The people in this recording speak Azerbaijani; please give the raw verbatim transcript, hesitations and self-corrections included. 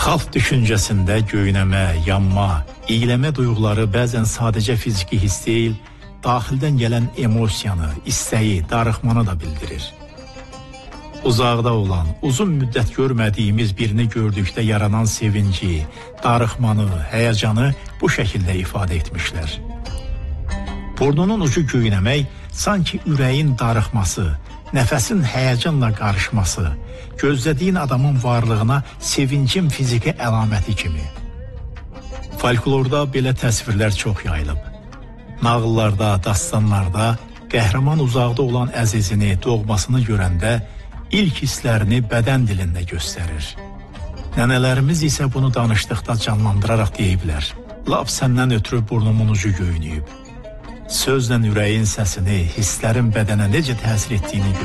Xalq düşüncəsində göynəmə, yanma, iyləmə duyğuları bəzən sadəcə fiziki hiss deyil, daxildən gələn emosiyanı, istəyi, darıxmanı da bildirir. Uzaqda olan, uzun müddət görmədiyimiz birini gördükdə yaranan sevinci, darıxmanı, həyəcanı bu şəkildə ifadə etmişlər. Burnunun ucu göynəmək sanki ürəyin darıxması, nəfəsin həyəcanla qarışması, gözlədiyin adamın varlığına sevincin fiziki əlaməti kimi. Folklorda belə təsvirlər çox yayılıb. Nağıllarda, dastanlarda qəhrəman uzaqda olan əzizini, doğmasını görəndə ilk hisslərini bədən dilində göstərir. Nənələrimiz isə bunu danışdıqda canlandıraraq deyiblər. Lap səndən ötürü burnumun ucu göynüyüb. Sözlə ürəyin səsini, hisslərin bədənə necə təsir etdiyini göstərir.